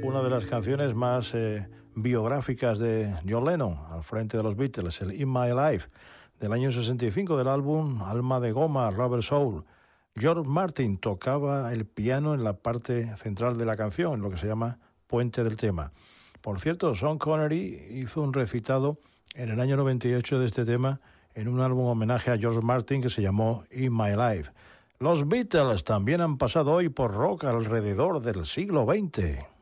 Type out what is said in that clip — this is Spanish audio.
una de las canciones más biográficas de John Lennon, al frente de los Beatles, el In My Life, del año 65, del álbum Alma de Goma, Rubber Soul. George Martin tocaba el piano en la parte central de la canción, en lo que se llama puente del tema. Por cierto, Sean Connery hizo un recitado en el año 98 de este tema en un álbum homenaje a George Martin que se llamó In My Life. Los Beatles también han pasado hoy por rock alrededor del siglo XX.